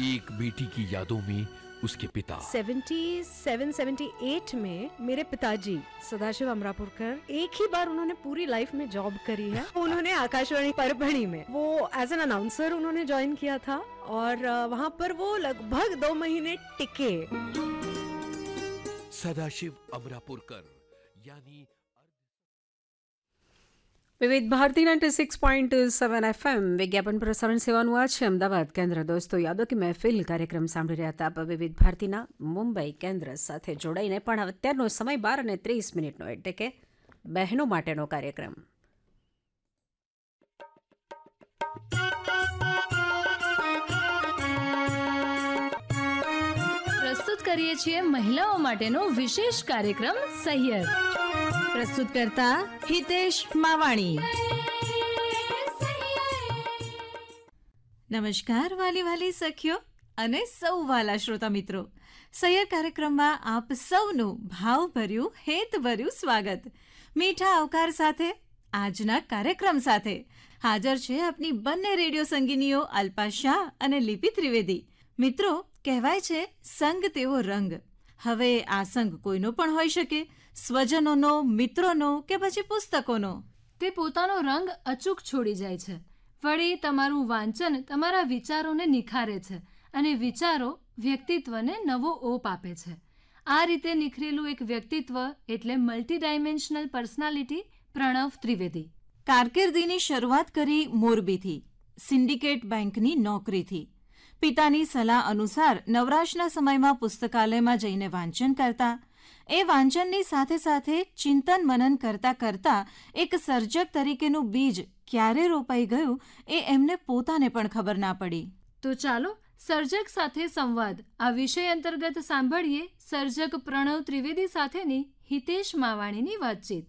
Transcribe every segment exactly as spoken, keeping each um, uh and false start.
एक बेटी की यादों में उसके पिता सतहत्तर अठहत्तर में मेरे पिताजी सदाशिव अमरापुरकर एक ही बार उन्होंने पूरी लाइफ में जॉब करी है। उन्होंने आकाशवाणी परभणी में वो एज एन अनाउंसर उन्होंने ज्वाइन किया था और वहाँ पर वो लगभग दो महीने टिके। सदाशिव अमरापुरकर यानी વિવિધ Bharati ninety six point seven FM વિજ્ઞાપન પ્રસારણ સેવાનું આ છે અમદાવાદ કેન્દ્ર. દોસ્તો યાદો કે મહેફિલ કાર્યક્રમ સાંભળી રહ્યા હતા આપ વિવિધ ભારતીના મુંબઈ કેન્દ્ર સાથે જોડાઈને. પણ અત્યારનો સમય બાર અને ત્રીસ મિનિટનો એટલે કે બહેનો માટેનો કાર્યક્રમ. પ્રસ્તુત કરીએ છીએ મહિલાઓ માટેનો વિશેષ કાર્યક્રમ સહિયર. પ્રસ્તુત કરતા હિતેશ માવાણી. નમસ્કાર વાલી વાલી સખીઓ અને સૌ વાલા શ્રોતા મિત્રો. સહિયર કાર્યક્રમમાં આપ સૌનું ભાવભર્યું હેતભર્યું સ્વાગત. મીઠા આવકાર સાથે આજના કાર્યક્રમ સાથે હાજર છે આપની બંને રેડિયો સંગીનીઓ અલ્પા શાહ અને લિપિ ત્રિવેદી. મિત્રો, કહેવાય છે સંગ તેવો રંગ. હવે આ સંગ કોઈનો પણ હોઈ શકે, સ્વજનોનો, મિત્રોનો કે પછી પુસ્તકોનો. તે પોતાનો રંગ અચૂક છોડી જાય છે. વળી તમારું વાંચન તમારા વિચારોને નિખારે છે અને વિચારો વ્યક્તિત્વને નવો ઓપ આપે છે. આ રીતે નિખરેલું એક વ્યક્તિત્વ એટલે multi dimensional personality Pranab Trivedi. કારકિર્દીની શરૂઆત કરી મોરબીથી, સિન્ડિકેટ બેંકની નોકરીથી. પિતાની સલાહ અનુસાર નવરાશના સમયમાં પુસ્તકાલયમાં જઈને વાંચન કરતા. એ વાંચનની સાથે સાથે ચિંતન મનન કરતા કરતા એક સર્જક તરીકેનું બીજ ક્યારે રોપાઈ ગયું એ એમને પોતાને પણ ખબર ના પડી. તો ચાલો સર્જક સાથે સંવાદ આ વિષય અંતર્ગત સાંભળીએ સર્જક પ્રણવ ત્રિવેદી સાથેની હિતેશ માવાણીની વાતચીત.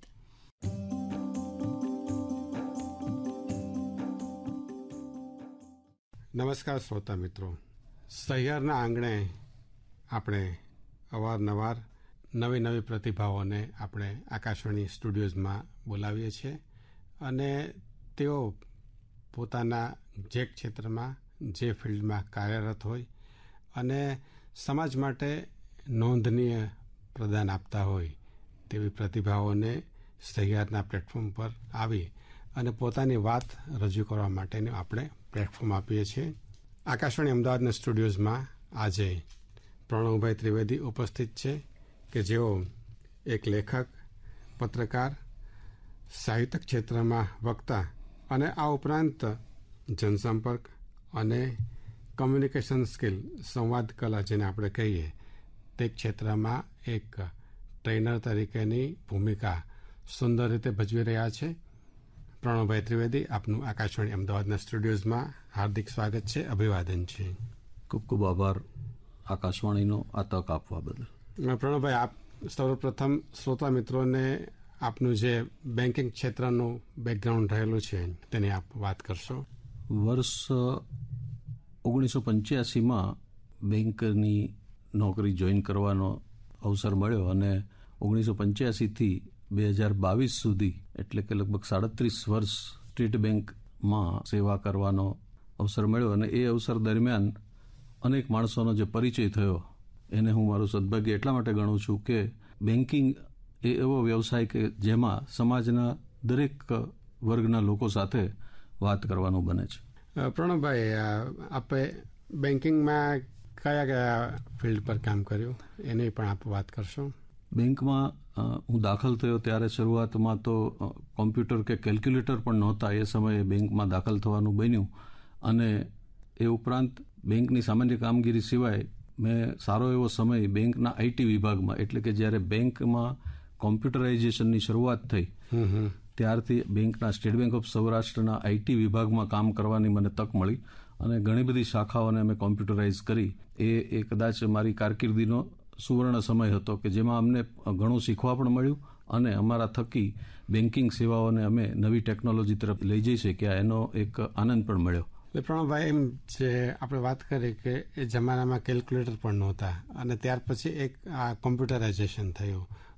નમસ્કાર શ્રોતા મિત્રો. સહિયરના આંગણે આપણે અવારનવાર નવી નવી પ્રતિભાઓને આપણે આકાશવાણી સ્ટુડિયોઝમાં બોલાવીએ છીએ અને તેઓ પોતાના જે ક્ષેત્રમાં જે ફિલ્ડમાં કાર્યરત હોય અને સમાજ માટે નોંધનીય પ્રદાન આપતા હોય તેવી પ્રતિભાઓને સહિયારના પ્લેટફોર્મ પર આવી અને પોતાની વાત રજૂ કરવા માટેનું આપણે પ્લેટફોર્મ આપીએ છીએ. આકાશવાણી અમદાવાદના સ્ટુડિયોઝમાં આજે પ્રણવભાઈ ત્રિવેદી ઉપસ્થિત છે કે જેઓ એક લેખક, પત્રકાર, સાહિત્ય ક્ષેત્રમાં વક્તા અને આ ઉપરાંત જનસંપર્ક અને કમ્યુનિકેશન સ્કિલ, સંવાદ કલા જેને આપણે કહીએ તે ક્ષેત્રમાં એક ટ્રેનર તરીકેની ભૂમિકા સુંદર રીતે ભજવી રહ્યા છે. પ્રણવભાઈ ત્રિવેદી, આપનું આકાશવાણી અમદાવાદના સ્ટુડિયોઝમાં હાર્દિક સ્વાગત છે, અભિવાદન છે. ખૂબ ખૂબ આભાર આકાશવાણીનો આ તક આપવા બદલ. પ્રણવભાઈ, આપ સર્વપ્રથમ શ્રોતા મિત્રોને આપનું જે બેન્કિંગ ક્ષેત્રનું બેકગ્રાઉન્ડ રહેલું છે તેની આપ વાત કરશો. વર્ષ ઓગણીસો પંચ્યાસીમાં બેંકની નોકરી જોઈન કરવાનો અવસર મળ્યો અને ઓગણીસો પંચ્યાસીથી બે હજાર બાવીસ સુધી એટલે કે લગભગ સાડત્રીસ વર્ષ સ્ટેટ બેંકમાં સેવા કરવાનો અવસર મળ્યો અને એ અવસર દરમિયાન અનેક માણસોનો જે પરિચય થયો એને હું મારું સદભાગ્ય એટલા માટે ગણું છું કે બેન્કિંગ એ એવો વ્યવસાય કે જેમાં સમાજના દરેક વર્ગના લોકો સાથે વાત કરવાનું બને છે. પ્રણવભાઈ, આપે બેન્કિંગમાં કયા કયા ફિલ્ડ પર કામ કર્યું એની પણ આપ વાત કરશો. બેંકમાં હું દાખલ થયો ત્યારે શરૂઆતમાં તો કોમ્પ્યુટર કે કેલ્ક્યુલેટર પણ નહોતા. એ સમયે બેંકમાં દાખલ થવાનું બન્યું અને એ ઉપરાંત બેંકની સામાન્ય કામગીરી સિવાય મેં સારો એવો સમય બેંકના આઈટી વિભાગમાં, એટલે કે જ્યારે બેંકમાં કોમ્પ્યુટરાઇઝેશનની શરૂઆત થઈ ત્યારથી બેંકના સ્ટેટ બેંક ઓફ સૌરાષ્ટ્રના આઈટી વિભાગમાં કામ કરવાની મને તક મળી અને ઘણી બધી શાખાઓને અમે કોમ્પ્યુટરાઇઝ કરી. એ એ કદાચ મારી કારકિર્દીનો સુવર્ણ સમય હતો કે જેમાં અમને ઘણું શીખવા પણ મળ્યું અને અમારા થકી બેન્કિંગ સેવાઓને અમે નવી ટેકનોલોજી તરફ લઈ જઈ શક્યા એનો એક આનંદ પણ મળ્યો. પ્રણવભાઈ, એમ જે આપણે વાત કરી કે એ જમાનામાં કેલ્ક્યુલેટર પણ નહોતા અને ત્યાર પછી એક આ કોમ્પ્યુટરાઇઝેશન થયું